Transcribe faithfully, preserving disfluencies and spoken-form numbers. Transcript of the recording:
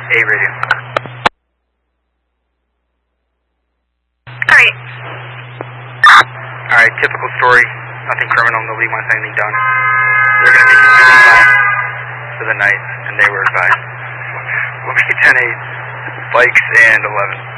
A radio. Alright. Alright, typical story. Nothing criminal, nobody wants anything done. They're going to make it really fine for the night, and they were advised. We'll be ten eight, bikes and eleven.